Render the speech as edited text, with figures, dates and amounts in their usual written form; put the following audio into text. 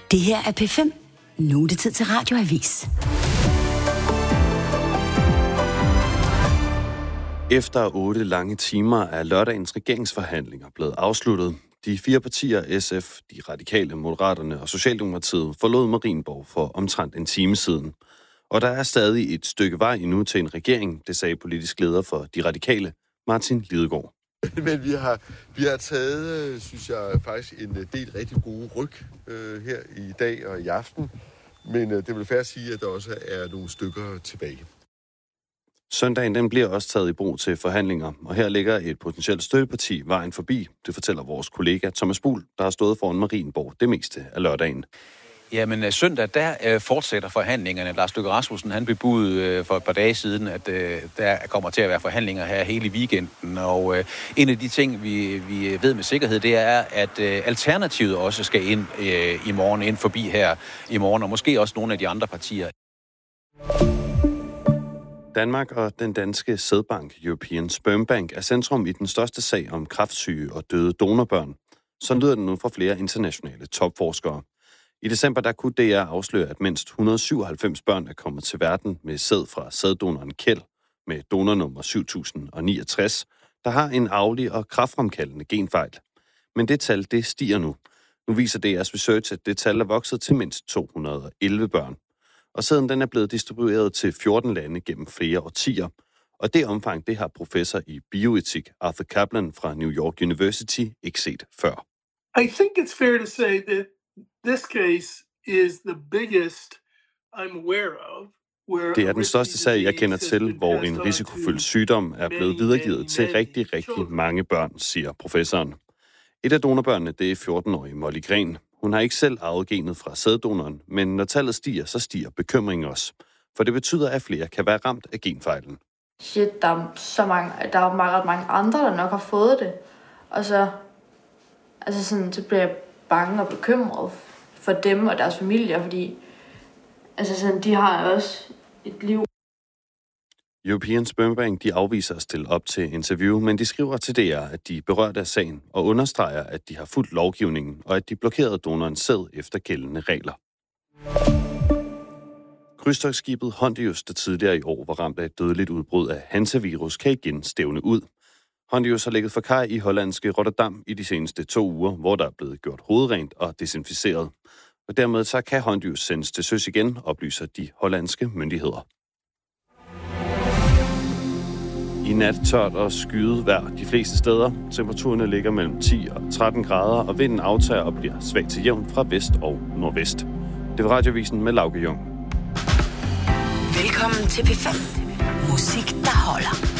Det her er P5. Nu er det tid til Radioavis. Efter 8 lange timer er lørdagens regeringsforhandlinger blevet afsluttet. De 4 partier, SF, De Radikale, Moderaterne og Socialdemokratiet, forlod Marienborg for omtrent en time siden. Og der er stadig et stykke vej endnu til en regering, det sagde politisk leder for De Radikale, Martin Lidegaard. Men vi har taget, synes jeg, faktisk en del rigtig gode ryg her i dag og i aften. Men det vil fair sige, at der også er nogle stykker tilbage. Søndagen den bliver også taget i brug til forhandlinger, og her ligger et potentielt støtteparti vejen forbi. Det fortæller vores kollega Thomas Buhl, der har stået foran Marienborg det meste af lørdagen. Jamen søndag, der fortsætter forhandlingerne. Lars Løkke Rasmussen, han bebudede for et par dage siden, at der kommer til at være forhandlinger her hele weekenden. Og en af de ting, vi ved med sikkerhed, det er, at Alternativet også skal ind i morgen, ind forbi her i morgen, og måske også nogle af de andre partier. Danmark og den danske sædbank European Sperm Bank er centrum i den største sag om kræftsyge og døde donorbørn. Så lyder det nu fra flere internationale topforskere. I december der kunne DR afsløre, at mindst 197 børn er kommet til verden med sæd fra sæddonoren Kjeld med donornummer 7069, der har en arvelig og kræftfremkaldende genfejl. Men det tal, det stiger nu. Nu viser DR's research, at det tal er vokset til mindst 211 børn. Og sæden den er blevet distribueret til 14 lande gennem flere årtier. Og det omfang, det har professor i bioetik Arthur Kaplan fra New York University ikke set før. I think it's fair to say that this case is the biggest I'm aware of. Det er den største sag, jeg kender til, hvor en risikofyldt sygdom er blevet videregivet til rigtig mange børn, siger professoren. Et af donorbørnene, det er 14-årige Molly Gren. Hun har ikke selv arvet genet fra sæddonoren, men når tallet stiger, så stiger bekymringen også. For det betyder, at flere kan være ramt af genfejlen. Shit, der er ret mange andre, der nok har fået det. Og så bliver jeg bange og bekymret for dem og deres familier, fordi de har også et liv. European Sperm Bank, de afviser at stille op til interview, men de skriver til DR, at de berørte af sagen og understreger, at de har fulgt lovgivningen, og at de blokerede donorens sæd efter gældende regler. Krydstogtskibet Hondius, der tidligere i år var ramt af et dødeligt udbrud af hansevirus, kan igen stævne ud. Hondius har ligget for kaj i hollandske Rotterdam i de seneste 2 uger, hvor der er blevet gjort hovedrent og desinficeret. Og dermed så kan Hondius sendes til søs igen, oplyser de hollandske myndigheder. I nat tørt og skyet vejr de fleste steder. Temperaturerne ligger mellem 10 og 13 grader, og vinden aftager og bliver svag til jævn fra vest og nordvest. Det var Radiovisen med Lauke Jung. Velkommen til P5. Musik, der holder.